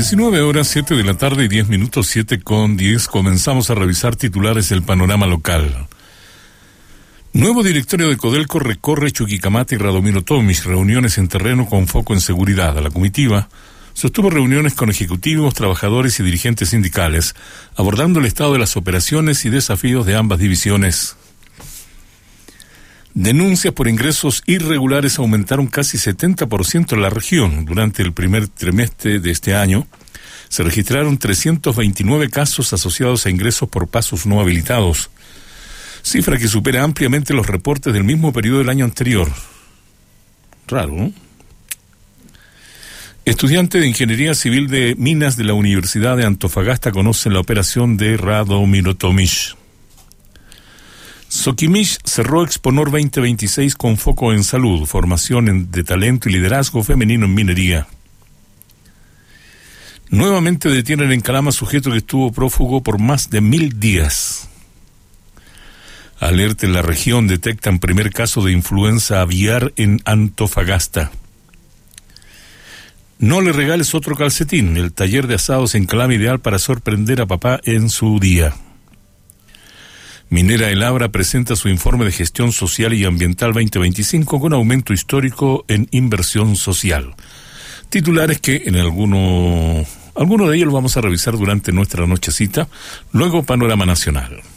19 horas, 7 de la tarde y 10 minutos, 7:10. Comenzamos a revisar titulares del panorama local. Nuevo directorio de Codelco recorre Chuquicamata y Radomiro Tomic, reuniones en terreno con foco en seguridad. A la comitiva sostuvo reuniones con ejecutivos, trabajadores y dirigentes sindicales, abordando el estado de las operaciones y desafíos de ambas divisiones. Denuncias por ingresos irregulares aumentaron casi 70% en la región. Durante el primer trimestre de este año, se registraron 329 casos asociados a ingresos por pasos no habilitados, cifra que supera ampliamente los reportes del mismo periodo del año anterior. Raro, ¿no? Estudiantes de Ingeniería Civil de Minas de la Universidad de Antofagasta conocen la operación de Radomiro Tomic. Soquimich cerró Exponor 2026 con foco en salud, formación de talento y liderazgo femenino en minería. Nuevamente detienen en Calama sujeto que estuvo prófugo por más de 1000 días. Alerta en la región, detectan primer caso de influenza aviar en Antofagasta. No le regales otro calcetín, el taller de asados en Calama ideal para sorprender a papá en su día. Minera El Abra presenta su informe de gestión social y ambiental 2025 con aumento histórico en inversión social. Titulares que en alguno de ellos lo vamos a revisar durante nuestra nochecita, luego panorama nacional.